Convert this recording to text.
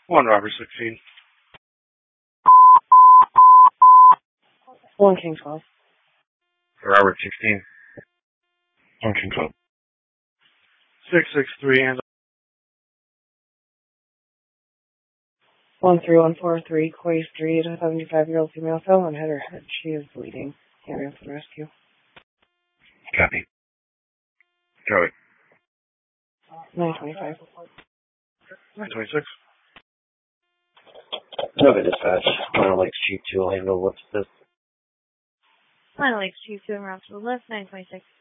1 Robert 16. 1 King 12. Robert 16. 1 King 12. 663 and 13143, Quay Street, a 75-year-old female fell and hit her head. She is bleeding. Area for the rescue. Copy. Joey. 925. 926. Okay, dispatch. Mile Lakes Chief 2 will handle what's this. Mile Lakes Chief 2 en route to the left, 926.